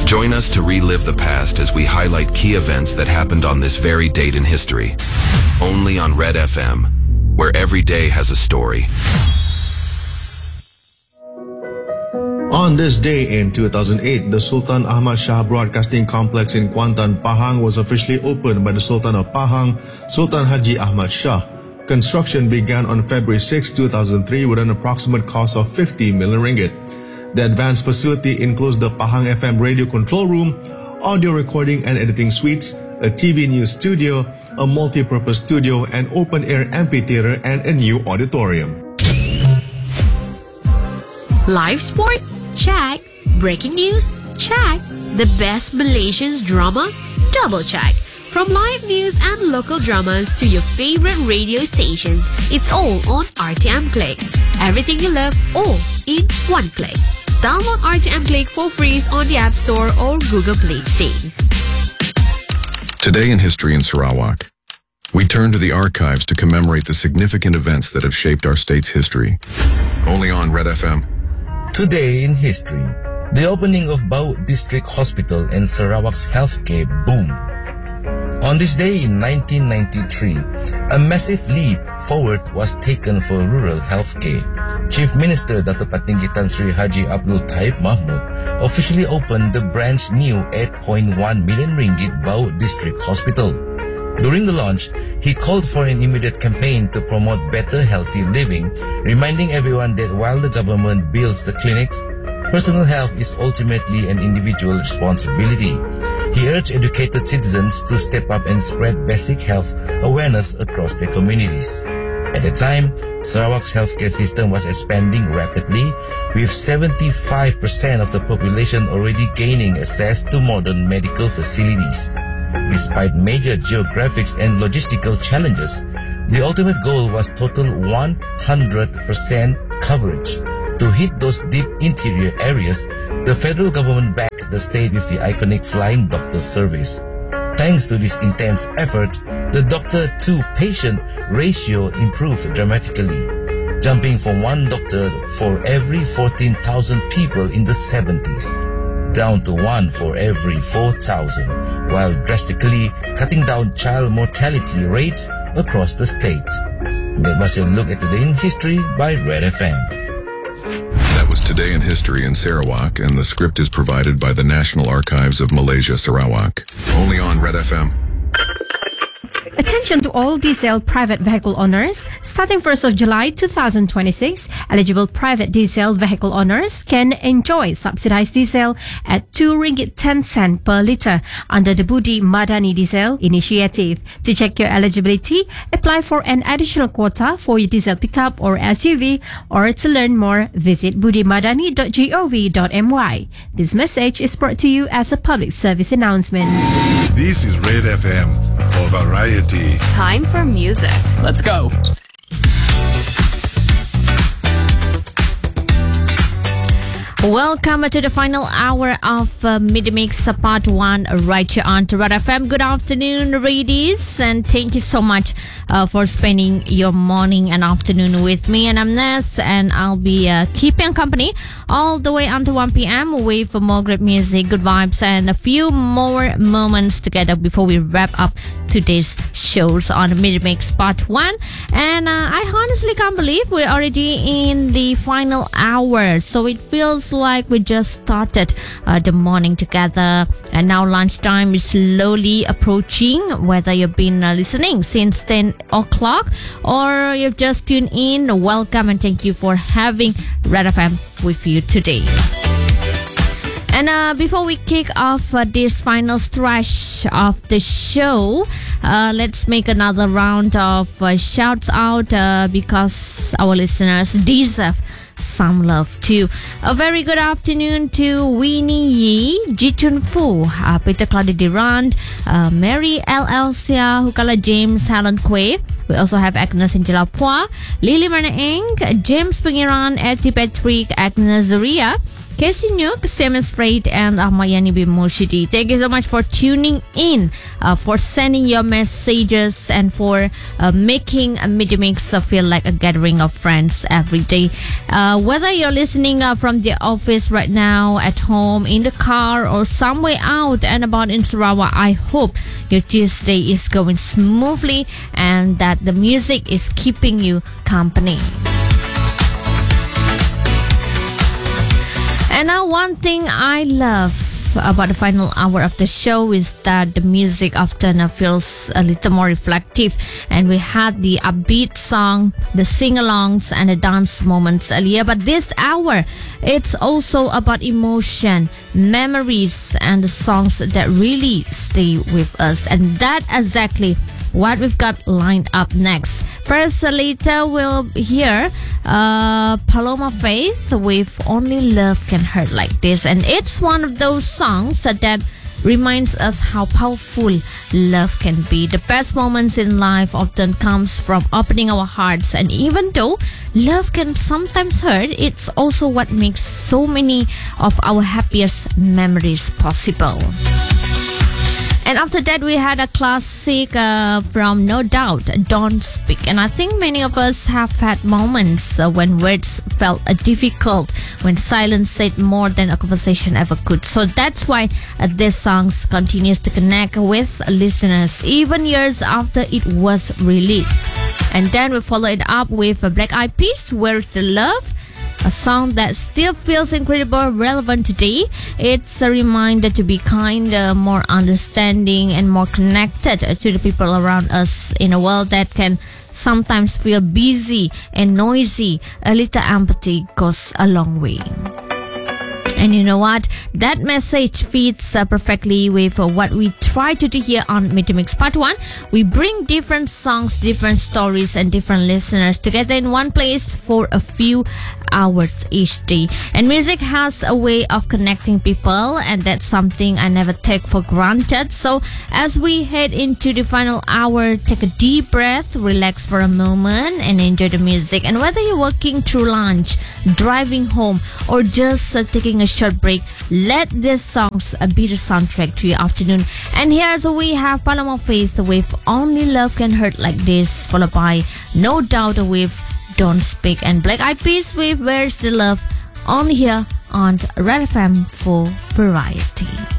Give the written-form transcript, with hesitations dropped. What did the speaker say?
Join us to relive the past as we highlight key events that happened on this very date in history. Only on Red FM, where every day has a story. On this day in 2008, the Sultan Ahmad Shah Broadcasting Complex in Kuantan, Pahang was officially opened by the Sultan of Pahang, Sultan Haji Ahmad Shah. Construction began on February 6, 2003 with an approximate cost of 50 million ringgit. The advanced facility includes the Pahang FM radio control room, audio recording and editing suites, a TV news studio, a multi-purpose studio, an open-air amphitheater, and a new auditorium. Live sport? Check. Breaking news? Check. The best Malaysian drama? Double check. From live news and local dramas to your favorite radio stations, it's all on RTM Click. Everything you love, all in one click. Download RTM Click for free on the App Store or Google Play today. Today in history in Sarawak, we turn to the archives to commemorate the significant events that have shaped our state's history. Only on Red FM. Today in history, the opening of Bau District Hospital and Sarawak's healthcare boom. On this day in 1993, a massive leap forward was taken for rural healthcare. Chief Minister Dato' Patinggi Tan Sri Haji Abdul Taib Mahmud officially opened the brand new 8.1 million ringgit Bau District Hospital. During the launch, he called for an immediate campaign to promote better healthy living, reminding everyone that while the government builds the clinics, personal health is ultimately an individual responsibility. He urged educated citizens to step up and spread basic health awareness across their communities. At the time, Sarawak's healthcare system was expanding rapidly, with 75% of the population already gaining access to modern medical facilities. Despite major geographics and logistical challenges, the ultimate goal was total 100% coverage. To hit those deep interior areas, the federal government backed the state with the iconic Flying Doctor Service. Thanks to this intense effort, the doctor-to-patient ratio improved dramatically, jumping from one doctor for every 14,000 people in the 70s, down to one for every 4,000, while drastically cutting down child mortality rates across the state. That was a look at Today in History by Red FM. That was Today in History in Sarawak, and the script is provided by the National Archives of Malaysia, Sarawak. Only on Red FM. Attention to all diesel private vehicle owners. Starting 1st of July 2026, eligible private diesel vehicle owners can enjoy subsidized diesel at 2 ringgit 10 cent per litre under the Budi Madani Diesel Initiative. To check your eligibility, apply for an additional quota for your diesel pickup or SUV, or to learn more, visit budimadani.gov.my. This message is brought to you as a public service announcement. This is Red FM for variety. Time for music. Let's go. Welcome to the final hour of Mid-Mix Part 1 right here on Red FM. Good afternoon, ladies, and thank you so much for spending your morning and afternoon with me. And I'm Ness, and I'll be keeping company all the way until 1 p.m. with more great music, good vibes, and a few more moments together before we wrap up today's shows on Mid-Mix Part 1. And I honestly can't believe we're already in the final hour, so it feels like we just started the morning together, and now lunchtime is slowly approaching. Whether you've been listening since 10 o'clock or you've just tuned in, welcome and thank you for having Red FM with you today. And before we kick off this final stretch of the show, let's make another round of shouts out because our listeners deserve some love too. A very good afternoon to Winnie Yi, Jichun Fu, Peter Claudia Durand, Mary L. Elsia, Hukala James, Helen Kwe. We also have Agnes Angela Pua, Lily Mana Eng, James Pengiran, Etty Patrick, Agnes Zaria, Casey Nook, Seamus Freight, and Mayani B. Murshidi. Thank you so much for tuning in, for sending your messages, and for making Midimix feel like a gathering of friends every day. Whether you're listening from the office right now, at home, in the car, or somewhere out and about in Sarawak, I hope your Tuesday is going smoothly and that the music is keeping you company. And now, one thing I love about the final hour of the show is that the music often feels a little more reflective, and we had the upbeat song, the sing-alongs, and the dance moments earlier. But this hour, it's also about emotion, memories, and the songs that really stay with us. And that exactly what we've got lined up next. First, later we'll hear Paloma Faith with Only Love Can Hurt Like This. And it's one of those songs that reminds us how powerful love can be. The best moments in life often comes from opening our hearts. And even though love can sometimes hurt, it's also what makes so many of our happiest memories possible. And after that, we had a classic from No Doubt, Don't Speak. And I think many of us have had moments when words felt difficult, when silence said more than a conversation ever could. So that's why this song continues to connect with listeners, even years after it was released. And then we follow it up with Black Eyed Peas, Where's the Love? A song that still feels incredibly relevant today. It's a reminder to be kinder, more understanding, and more connected to the people around us in a world that can sometimes feel busy and noisy. A little empathy goes a long way. And you know what? That message fits perfectly with what we try to do here on Midimix Part 1. We bring different songs, different stories, and different listeners together in one place for a few hours each day. And music has a way of connecting people, and that's something I never take for granted. So as we head into the final hour, take a deep breath, relax for a moment, and enjoy the music. And whether you're working through lunch, driving home, or just taking a short break, let these songs be the soundtrack to your afternoon. And here's we have Paloma Faith with Only Love Can Hurt Like This, followed by No Doubt with Don't Speak, and Black Eyed Peas with Where's the Love, on here on Red FM for Variety.